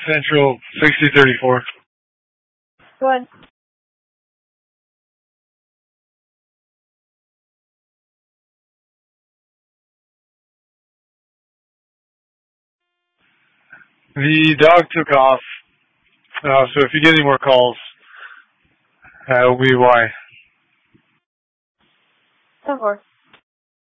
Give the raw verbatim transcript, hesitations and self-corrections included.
Central sixty thirty-four. Go ahead. The dog took off, uh, so if you get any more calls, that will be why. Of course.